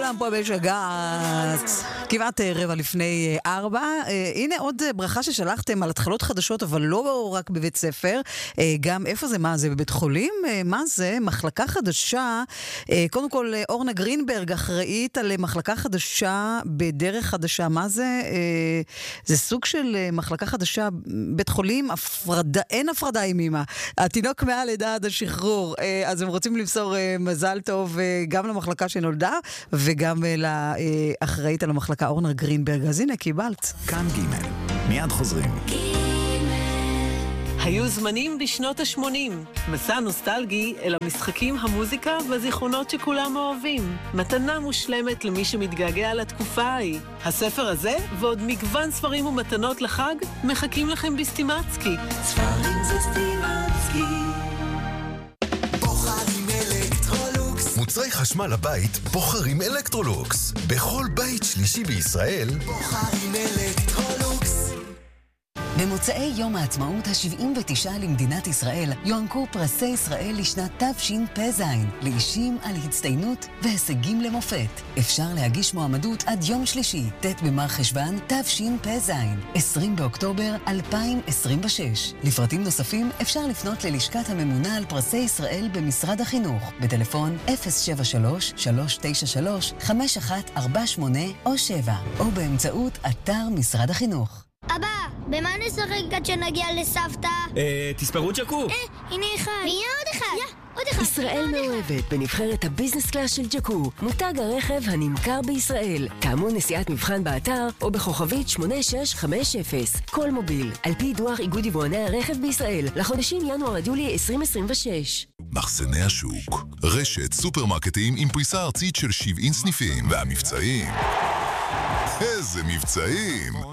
לכולם פה בשגעת. כמעט רבע לפני 4. הנה עוד ברכה ששלחתם על התחלות חדשות, אבל לא רק בבית ספר. גם איפה זה? מה זה? בבית חולים? מה זה? מחלקה חדשה. קודם כל, אורנה גרינברג אחראית על מחלקה חדשה בדרך חדשה. מה זה? זה סוג של מחלקה חדשה, בית חולים, אין הפרדה עם אמא. התינוק מהלידה עד השחרור. אז הם רוצים למסור מזל טוב גם למחלקה שנולדה, וגם לאחראית על המחלקה אורנה גרינברג. אז הנה, קיבלת. כאן ג' מיד חוזרים. היו זמנים בשנות ה-80, מסע נוסטלגי אל המשחקים, המוזיקה והזיכרונות שכולם אוהבים. מתנה מושלמת למי שמתגעגע לתקופה ההיא. הספר הזה ועוד מגוון ספרים ומתנות לחג מחכים לכם בסטימצקי. ספרים זה סטימצקי. מוצרי חשמל לבית בוחרים אלקטרולוקס. בכל בית שלישי בישראל בוחרים אלקטרולוקס. במוצאי יום העצמאות ה-79 למדינת ישראל יוענקו פרסי ישראל לשנת תשפ"ז לאישים על הצטיינות והישגים למופת. אפשר להגיש מועמדות עד יום שלישי, ט' במר חשוון תשפ"ז, 20 באוקטובר 2026. לפרטים נוספים אפשר לפנות ללשכת הממונה על פרסי ישראל במשרד החינוך בטלפון 073-393-5148 או 7, או באמצעות אתר משרד החינוך. אבא, במה נשחק עד שנגיע לסבתא? תספרו ג'קו. הנה אחד. ויהיה עוד אחד. עוד אחד. ישראל מאוהבת בנבחרת הביזנס קלאס של ג'קו, מותג הרכב הנמכר בישראל. תאמו נסיעת מבחן באתר או בכוכבית 8650. כל מוביל, על פי דוח איגוד יבואני הרכב בישראל, לחודשים ינואר עד יולי 2026. מחסני השוק, רשת סופרמרקטים עם פריסה ארצית של 70 סניפים, והמבצעים, איזה מבצעים!